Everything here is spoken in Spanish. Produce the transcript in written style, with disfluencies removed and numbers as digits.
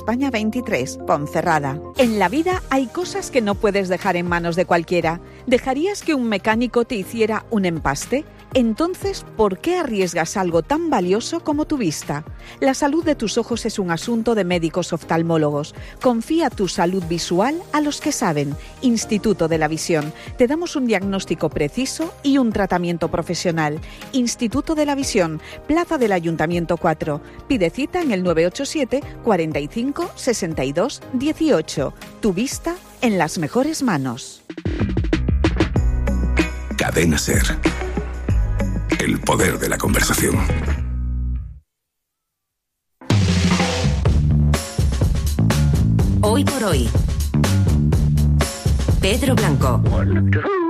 España 23, Ponferrada. En la vida hay cosas que no puedes dejar en manos de cualquiera. ¿Dejarías que un mecánico te hiciera un empaste? Entonces, ¿por qué arriesgas algo tan valioso como tu vista? La salud de tus ojos es un asunto de médicos oftalmólogos. Confía tu salud visual a los que saben. Instituto de la Visión. Te damos un diagnóstico preciso y un tratamiento profesional. Instituto de la Visión, Plaza del Ayuntamiento 4. Pide cita en el 987 45 62 18. Tu vista en las mejores manos. Cadena SER. El poder de la conversación. Hoy por hoy. Pedro Blanco. 1, 2.